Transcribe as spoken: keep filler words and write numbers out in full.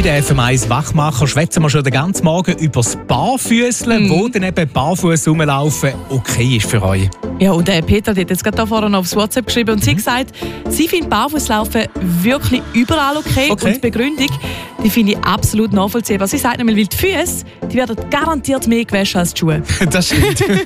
der F M eins Wachmacher schwätzen wir schon den ganzen Morgen über das Barfüßeln, mm. wo dann eben barfuß rumlaufen okay ist für euch. Ja, und der Peter hat jetzt gerade vorhin aufs WhatsApp geschrieben und mhm. sie hat gesagt, sie findet Barfußlaufen wirklich überall okay. okay. Und die Begründung, die finde ich absolut nachvollziehbar. Sie sagt nämlich, weil die Füße, die werden garantiert mehr gewaschen als die Schuhe. Das stimmt.